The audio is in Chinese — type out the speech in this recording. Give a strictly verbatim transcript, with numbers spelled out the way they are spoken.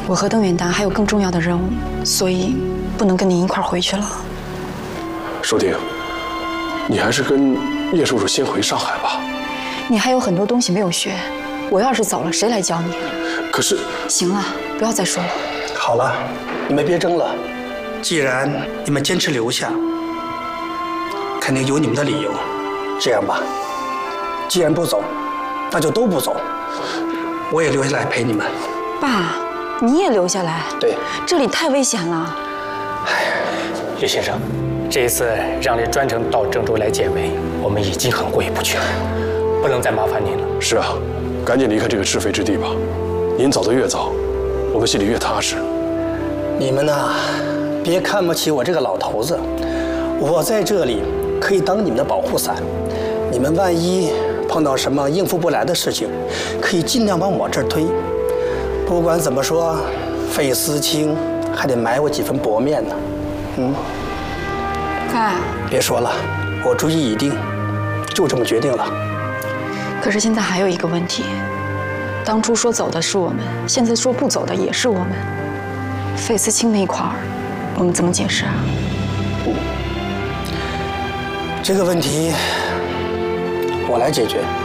我和邓远达还有更重要的任务，所以不能跟您一块儿回去了。 舒婷，你还是跟叶叔叔先回上海吧。 你还有很多东西没有学，我要是走了，谁来教你？ 可是， 行了，不要再说了。 好了，你们别争了。既然你们坚持留下，肯定有你们的理由。这样吧，既然不走，那就都不走。我也留下来陪你们。 爸，你也留下来。 对， 这里太危险了。 叶先生，这一次让您专程到郑州来解围，我们已经很过意不去了，不能再麻烦您了。 是啊，赶紧离开这个是非之地吧。您走得越早，我们心里越踏实。 你们呐，别看不起我这个老头子，我在这里可以当你们的保护伞。你们万一碰到什么应付不来的事情，可以尽量往我这儿推。不管怎么说，费思清还得埋我几分薄面呢。嗯， 爸， 别说了，我主意已定，就这么决定了。 可是现在还有一个问题，当初说走的是我们，现在说不走的也是我们。费思清那一块儿，我们怎么解释啊？ 这个问题我来解决。